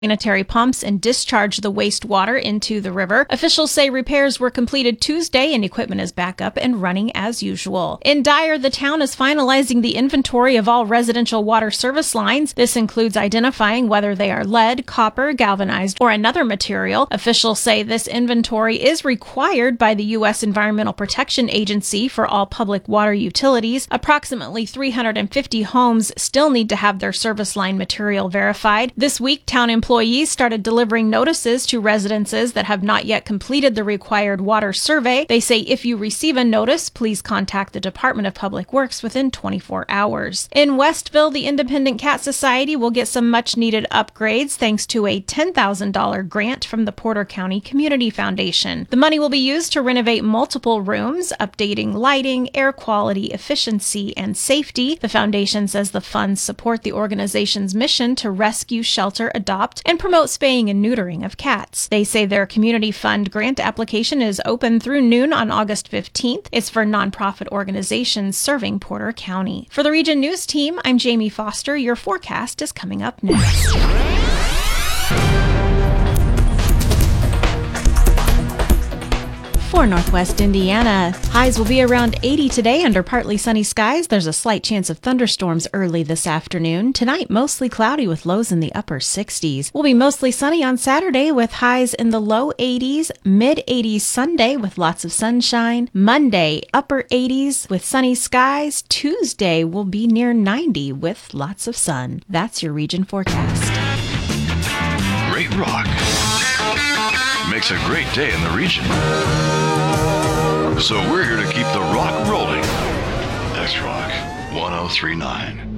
sanitary pumps and discharge the wastewater into the river. Officials say repairs were completed Tuesday and equipment is back up and running as usual. In Dyer, the town is finalizing the inventory of all residential water service lines. This includes identifying whether they are lead, copper, galvanized, or another material. Officials say this inventory is required by the U.S. Environmental Protection Agency for all public water utilities. Approximately 350 homes still need to have their service line material verified. This week, town employees started delivering notices to residences that have not yet completed the required water survey. They say if you receive a notice, please contact the Department of Public Works within 24 hours. In Westville, the Independent Cat Society will get some much-needed upgrades thanks to a $10,000 grant from the Porter County Community Foundation. The money will be used to renovate multiple rooms, updating lighting, air quality, efficiency, and safety. The foundation says the funds support the organization's mission to rescue, shelter, adopt, and promote spaying and neutering of cats. They say their community fund grant application is open through noon on August 15th. It's for nonprofit organizations serving Porter County. For the Region News Team, I'm Jamie Foster. Your forecast is coming up next. For Northwest Indiana, highs will be around 80 today under partly sunny skies. There's a slight chance of thunderstorms early this afternoon. Tonight, mostly cloudy with lows in the upper 60s. Will be mostly sunny on Saturday with highs in the low 80s, mid 80s Sunday with lots of sunshine. Monday, upper 80s with sunny skies. Tuesday will be near 90 with lots of sun. That's your region forecast. Great rock makes a great day in the region. So we're here to keep the rock rolling. X Rock 1039.